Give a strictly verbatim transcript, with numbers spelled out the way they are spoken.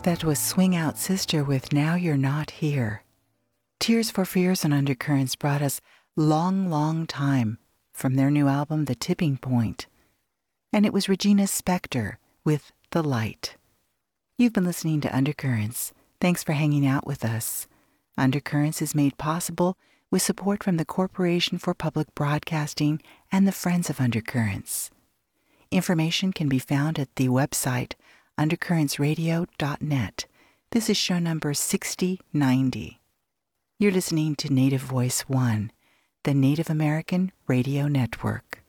That was Swing Out Sister with Now You're Not Here. Tears for Fears and Undercurrents brought us Long, Long Time from their new album, The Tipping Point. And it was Regina Spektor with The Light. You've been listening to Undercurrents. Thanks for hanging out with us. Undercurrents is made possible with support from the Corporation for Public Broadcasting and the Friends of Undercurrents. Information can be found at the website undercurrents radio dot net. This is show number sixty ninety. You're listening to Native Voice One, the Native American Radio Network.